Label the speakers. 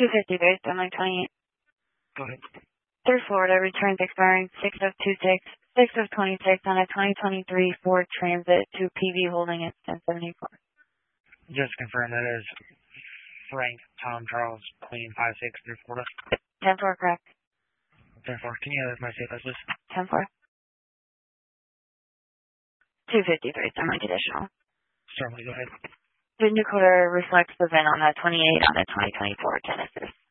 Speaker 1: 253, Thermite 28.
Speaker 2: Go ahead.
Speaker 1: Through Florida, returns expiring 6 of 26, 6 of 26 on a 2023 Ford Transit to PV holding at 1074.
Speaker 2: Just confirm that is Frank, Tom, Charles, Queen, 56 through Florida.
Speaker 1: 10-4, correct.
Speaker 2: 10-4. Can you have my safe please?
Speaker 1: 10-4. 253, semi-traditional.
Speaker 2: Certainly, go ahead.
Speaker 1: VIN Dakota reflects the VIN on that 28 on the 2024 Genesis.